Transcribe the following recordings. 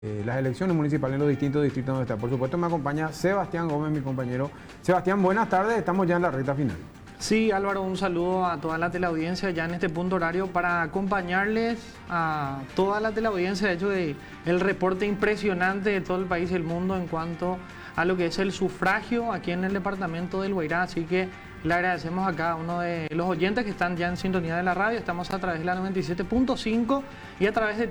las elecciones municipales en los distintos distritos donde está. Por supuesto me acompaña Sebastián Gómez, mi compañero. Sebastián, buenas tardes, estamos ya en la recta final. Sí, Álvaro, un saludo a toda la teleaudiencia ya en este punto horario para acompañarles a toda la teleaudiencia, de hecho, de el reporte impresionante de todo el país y el mundo en cuanto a lo que es el sufragio aquí en el departamento del Guairá. Así que le agradecemos a cada uno de los oyentes que están ya en sintonía de la radio. Estamos a través de la 97.5 y a través de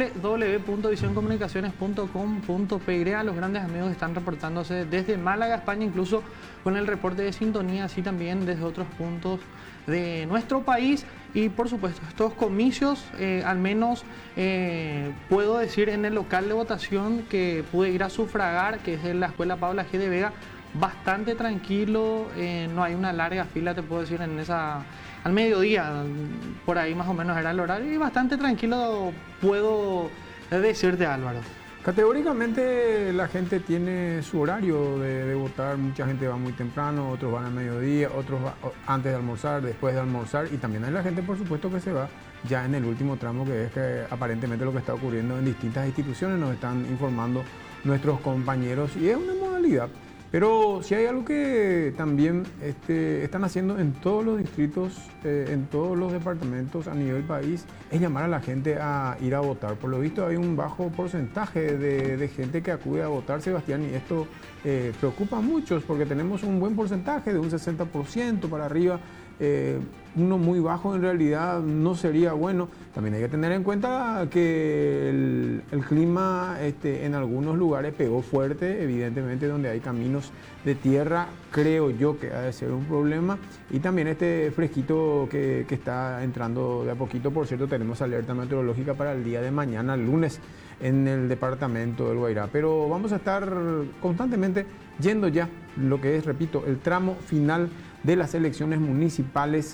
www.visioncomunicaciones.com.py. A los grandes amigos que están reportándose desde Málaga, España, incluso con el reporte de sintonía, así también desde otros puntos de nuestro país. Y por supuesto, estos comicios, al menos puedo decir en el local de votación que pude ir a sufragar, que es en la Escuela Paula G. de Vega, bastante tranquilo, no hay una larga fila, te puedo decir, al mediodía, por ahí más o menos era el horario, y bastante tranquilo puedo decirte, Álvaro. Categóricamente la gente tiene su horario de votar, mucha gente va muy temprano, otros van a mediodía, otros antes de almorzar, después de almorzar, y también hay la gente, por supuesto, que se va ya en el último tramo, que es que aparentemente lo que está ocurriendo en distintas instituciones, nos están informando nuestros compañeros, y es una modalidad. Pero si hay algo que también están haciendo en todos los distritos, en todos los departamentos a nivel país, es llamar a la gente a ir a votar. Por lo visto hay un bajo porcentaje de gente que acude a votar, Sebastián, y esto preocupa a muchos porque tenemos un buen porcentaje de un 60% para arriba. Uno muy bajo en realidad no sería bueno. También hay que tener en cuenta que el clima en algunos lugares pegó fuerte, evidentemente donde hay caminos de tierra, creo yo que ha de ser un problema. Y también este fresquito que está entrando de a poquito. Por cierto, tenemos alerta meteorológica para el día de mañana, lunes, en el departamento del Guairá. Pero vamos a estar constantemente yendo ya lo que es, repito, el tramo final de las elecciones municipales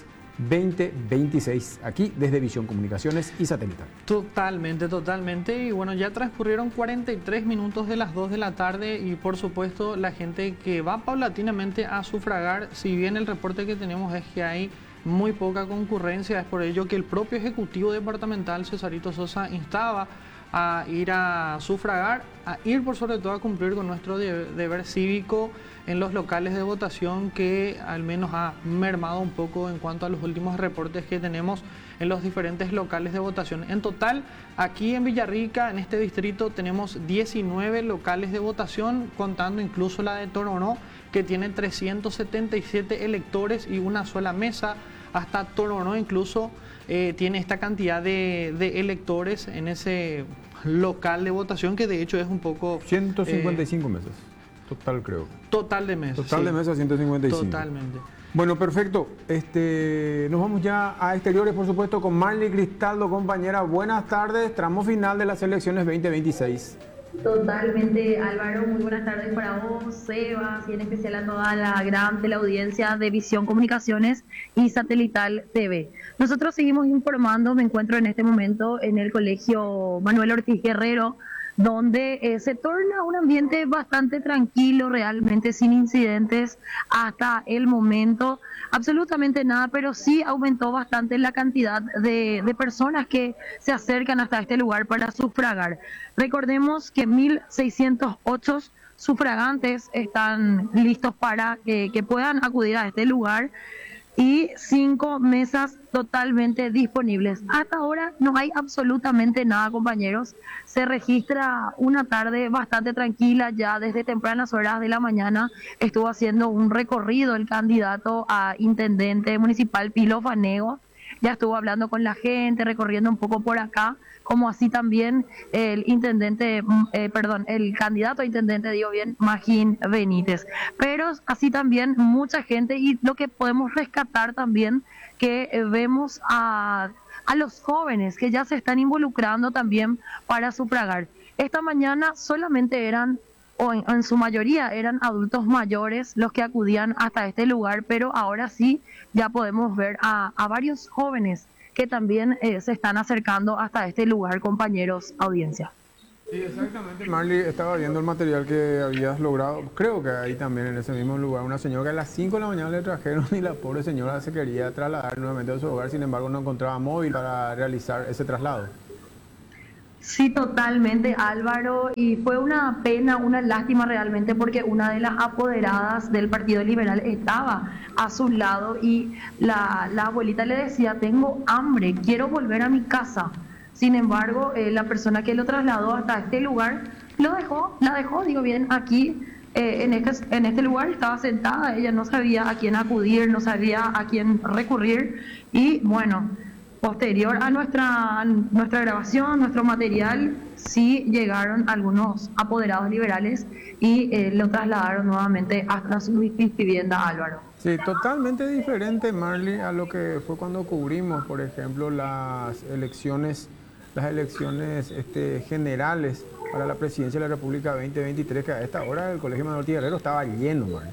2026, aquí desde Visión Comunicaciones y Satelital. Totalmente. Y bueno, ya transcurrieron 43 minutos de las 2 de la tarde y por supuesto la gente que va paulatinamente a sufragar, si bien el reporte que tenemos es que hay muy poca concurrencia, es por ello que el propio Ejecutivo Departamental, Cesarito Sosa, instaba a ir a sufragar, a ir por sobre todo a cumplir con nuestro deber cívico en los locales de votación, que al menos ha mermado un poco en cuanto a los últimos reportes que tenemos en los diferentes locales de votación. En total, aquí en Villarrica, en este distrito, tenemos 19 locales de votación, contando incluso la de Torono, que tiene 377 electores y una sola mesa. Hasta Torono incluso tiene esta cantidad de electores en ese local de votación, que de hecho es un poco... 155 mesas, total creo. Total de mesas. Total, sí. De mesas 155. Totalmente. Bueno, perfecto. Nos vamos ya a exteriores, por supuesto, con Marley Cristaldo, compañera. Buenas tardes, tramo final de las elecciones 2026. Totalmente, Álvaro, muy buenas tardes para vos, Sebas, y en especial a toda la gran teleaudiencia de Visión Comunicaciones y Satelital TV. Nosotros seguimos informando, me encuentro en este momento en el Colegio Manuel Ortiz Guerrero, donde se torna un ambiente bastante tranquilo, realmente sin incidentes hasta el momento, absolutamente nada, pero sí aumentó bastante la cantidad de personas que se acercan hasta este lugar para sufragar. Recordemos que 1.608 sufragantes están listos para que puedan acudir a este lugar, y 5 mesas totalmente disponibles. Hasta ahora no hay absolutamente nada, compañeros. Se registra una tarde bastante tranquila, ya desde tempranas horas de la mañana estuvo haciendo un recorrido el candidato a intendente municipal Pilo Fanego. Ya estuvo hablando con la gente, recorriendo un poco por acá, como así también el candidato a intendente, Magín Benítez. Pero así también mucha gente, y lo que podemos rescatar también, que vemos a los jóvenes que ya se están involucrando también para sufragar. Esta mañana solamente eran, o en su mayoría eran adultos mayores los que acudían hasta este lugar, pero ahora sí ya podemos ver a varios jóvenes que también se están acercando hasta este lugar, compañeros, audiencia. Sí, exactamente. Marley, estaba viendo el material que habías logrado. Creo que ahí también en ese mismo lugar una señora que a las 5 de la mañana le trajeron y la pobre señora se quería trasladar nuevamente a su hogar, sin embargo no encontraba móvil para realizar ese traslado. Sí, totalmente, Álvaro, y fue una pena, una lástima realmente porque una de las apoderadas del Partido Liberal estaba a su lado y la abuelita le decía, tengo hambre, quiero volver a mi casa. Sin embargo, la persona que lo trasladó hasta este lugar la dejó, digo bien, aquí en este lugar estaba sentada, ella no sabía a quién acudir, no sabía a quién recurrir y bueno. Posterior a nuestra grabación, nuestro material, sí llegaron algunos apoderados liberales y lo trasladaron nuevamente hasta su vivienda, Álvaro. Sí, totalmente diferente, Marley, a lo que fue cuando cubrimos, por ejemplo, las elecciones generales para la presidencia de la República 2023, que a esta hora el Colegio Manuel Guerrero estaba lleno, Marley.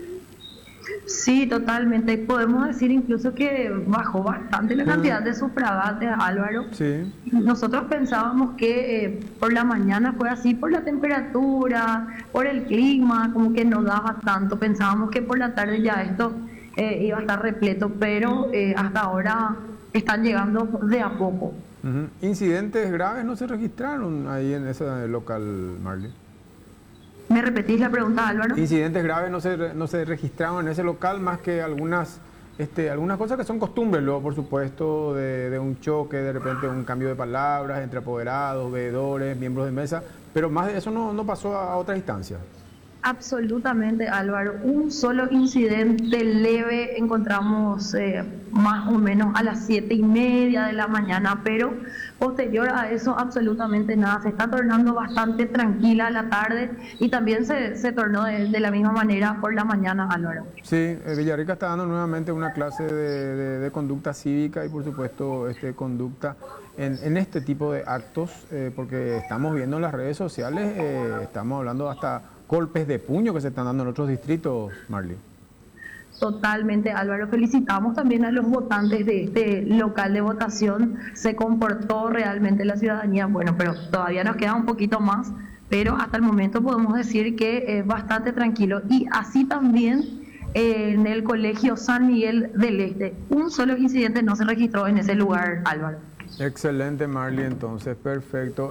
Sí, totalmente. Podemos decir incluso que bajó bastante la cantidad de sufragantes, Álvaro. Sí. Nosotros pensábamos que por la mañana fue así, por la temperatura, por el clima, como que no daba tanto. Pensábamos que por la tarde ya esto iba a estar repleto, pero hasta ahora están llegando de a poco. ¿Incidentes graves no se registraron ahí en ese local, Marley? ¿Me repetís la pregunta, Álvaro? Incidentes graves no se registraron en ese local, más que algunas cosas que son costumbres, luego por supuesto, de un choque, de repente un cambio de palabras entre apoderados, veedores, miembros de mesa, pero más de eso no pasó a otras instancias. Absolutamente, Álvaro. Un solo incidente leve encontramos más o menos a las 7:30 de la mañana, pero posterior a eso absolutamente nada. Se está tornando bastante tranquila la tarde y también se tornó de la misma manera por la mañana, Álvaro. Sí, Villarrica está dando nuevamente una clase de conducta cívica y por supuesto conducta en este tipo de actos, porque estamos viendo en las redes sociales, estamos hablando hasta golpes de puño que se están dando en otros distritos, Marley. Totalmente, Álvaro. Felicitamos también a los votantes de este local de votación. Se comportó realmente la ciudadanía, bueno, pero todavía nos queda un poquito más, pero hasta el momento podemos decir que es bastante tranquilo. Y así también en el Colegio San Miguel del Este, un solo incidente no se registró en ese lugar, Álvaro. Excelente, Marley, entonces, perfecto.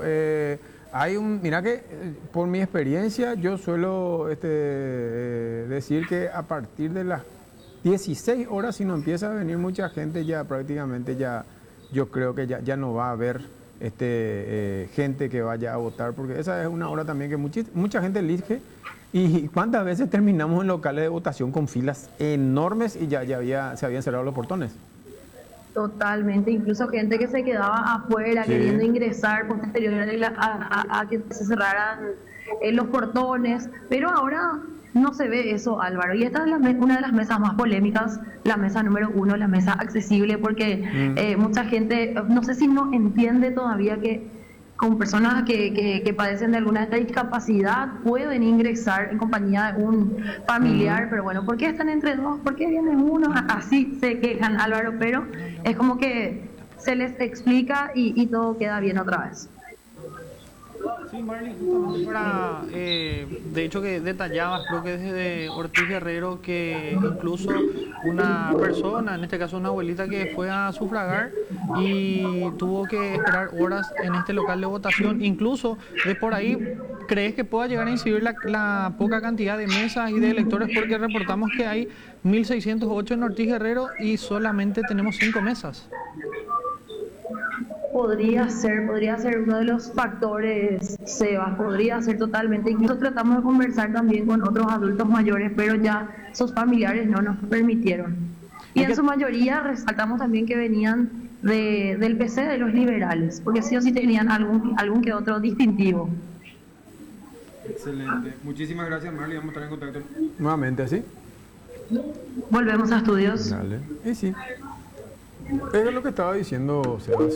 Mira que por mi experiencia yo suelo decir que a partir de las 16 horas, si no empieza a venir mucha gente, ya prácticamente yo creo que ya no va a haber gente que vaya a votar, porque esa es una hora también que mucha gente elige. ¿Y cuántas veces terminamos en locales de votación con filas enormes y se habían cerrado los portones? Totalmente, incluso gente que se quedaba afuera, sí, queriendo ingresar posterior a que se cerraran los portones, pero ahora no se ve eso, Álvaro. Y esta es una de las mesas más polémicas, la mesa número 1, la mesa accesible, porque mucha gente, no sé si no entiende todavía que con personas que padecen de alguna discapacidad pueden ingresar en compañía de un familiar, pero bueno, ¿por qué están entre dos? ¿Por qué vienen uno? Así se quejan, Álvaro, pero es como que se les explica y todo queda bien otra vez. Sí, Marley, justamente de hecho que detallabas, creo que desde Ortiz Guerrero, que incluso una persona, en este caso una abuelita, que fue a sufragar y tuvo que esperar horas en este local de votación, incluso de por ahí, ¿crees que pueda llegar a incidir la poca cantidad de mesas y de electores? Porque reportamos que hay 1.608 en Ortiz Guerrero y solamente tenemos 5 mesas. Podría ser uno de los factores, Sebas, podría ser totalmente. Incluso tratamos de conversar también con otros adultos mayores, pero ya sus familiares no nos permitieron. Y en su mayoría resaltamos también que venían del PC de los liberales, porque sí o sí tenían algún que otro distintivo. Excelente. Muchísimas gracias, Marley. Vamos a estar en contacto nuevamente, ¿sí? Volvemos a estudios. Dale. Y sí. Es lo que estaba diciendo Sebas.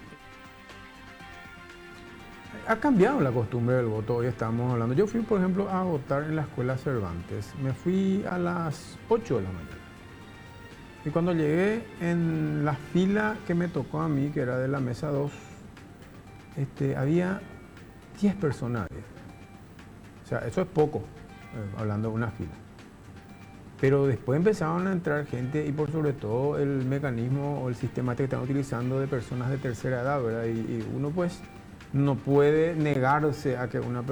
Ha cambiado la costumbre del voto, hoy estamos hablando. Yo fui, por ejemplo, a votar en la escuela Cervantes. Me fui a las 8 de la mañana. Y cuando llegué en la fila que me tocó a mí, que era de la mesa 2, había 10 personas. O sea, eso es poco, hablando de una fila. Pero después empezaron a entrar gente y por sobre todo el mecanismo o el sistema que están utilizando de personas de tercera edad, ¿verdad? Y uno pues no puede negarse a que una